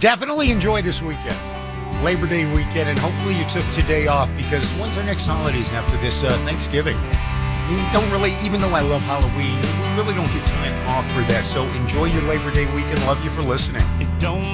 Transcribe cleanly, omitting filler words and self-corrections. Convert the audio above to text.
Definitely enjoy this weekend, Labor Day weekend, and hopefully you took today off because when's our next holidays after this Thanksgiving? We don't really, even though I love Halloween, we really don't get time off for that. So enjoy your Labor Day weekend. Love you for listening. It don't